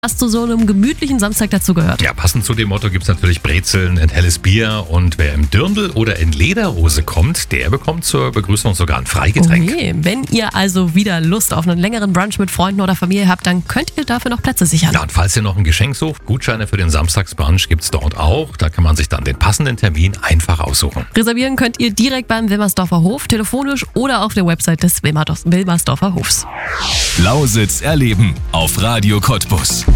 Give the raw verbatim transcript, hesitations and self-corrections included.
was zu so einem gemütlichen Samstag dazu gehört. Ja, passend zu dem Motto gibt es natürlich Brezeln, ein helles Bier und wer im Dirndl oder in Lederhose kommt, der bekommt zur Begrüßung sogar ein Freigetränk. Okay, wenn ihr also wieder Lust auf einen längeren Brunch mit Freunden oder Familie habt, dann könnt ihr dafür noch Plätze sichern. Ja, und falls ihr noch ein Geschenk sucht, Gutscheine für den Samstagsbrunch gibt es dort auch. Da kann man sich dann den passenden Termin einfach aussuchen. Reservieren könnt ihr direkt beim Wilmersdorfer Hof, telefonisch oder auf der Website des Wilmersdorfer Hofs. Lausitz erleben auf Radio Cottbus.